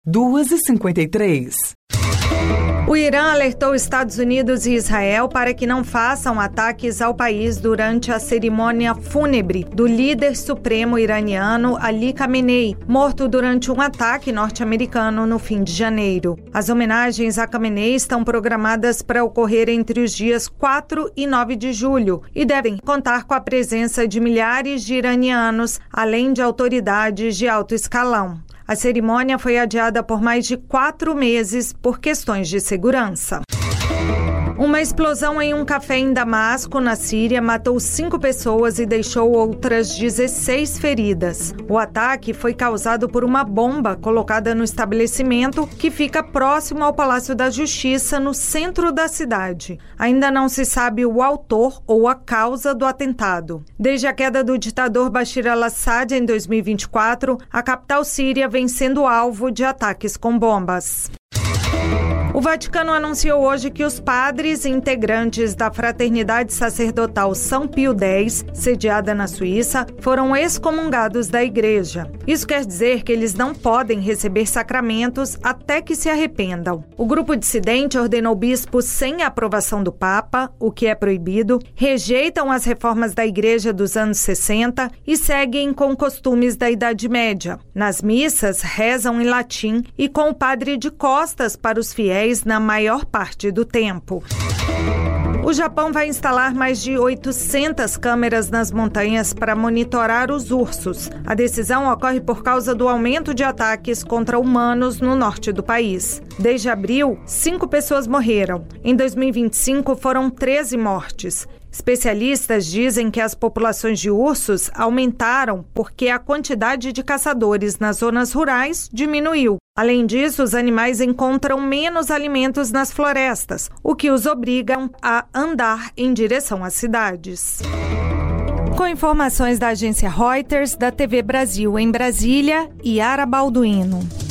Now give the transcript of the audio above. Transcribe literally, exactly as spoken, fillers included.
duas e cinquenta e três. O Irã alertou Estados Unidos e Israel para que não façam ataques ao país durante a cerimônia fúnebre do líder supremo iraniano Ali Khamenei, morto durante um ataque norte-americano no fim de janeiro. As homenagens a Khamenei estão programadas para ocorrer entre os dias quatro e nove de julho e devem contar com a presença de milhares de iranianos, além de autoridades de alto escalão. A cerimônia foi adiada por mais de quatro meses por questões de segurança. Uma explosão em um café em Damasco, na Síria, matou cinco pessoas e deixou outras dezesseis feridas. O ataque foi causado por uma bomba colocada no estabelecimento que fica próximo ao Palácio da Justiça, no centro da cidade. Ainda não se sabe o autor ou a causa do atentado. Desde a queda do ditador Bashar al-Assad em dois mil e vinte e quatro, a capital síria vem sendo alvo de ataques com bombas. O Vaticano anunciou hoje que os padres e integrantes da Fraternidade Sacerdotal São Pio X, sediada na Suíça, foram excomungados da igreja. Isso quer dizer que eles não podem receber sacramentos até que se arrependam. O grupo dissidente ordenou bispos sem a aprovação do Papa, o que é proibido, rejeitam as reformas da igreja dos anos sessenta e seguem com costumes da Idade Média. Nas missas, rezam em latim e com o padre de costas para os fiéis na maior parte do tempo. O Japão vai instalar mais de oitocentas câmeras nas montanhas para monitorar os ursos. A decisão ocorre por causa do aumento de ataques contra humanos no norte do país. Desde abril, cinco pessoas morreram. Em dois mil e vinte e cinco, foram treze mortes. Especialistas dizem que as populações de ursos aumentaram porque a quantidade de caçadores nas zonas rurais diminuiu. Além disso, os animais encontram menos alimentos nas florestas, o que os obriga a andar em direção às cidades. Com informações da agência Reuters, da T V Brasil em Brasília, Yara Balduino.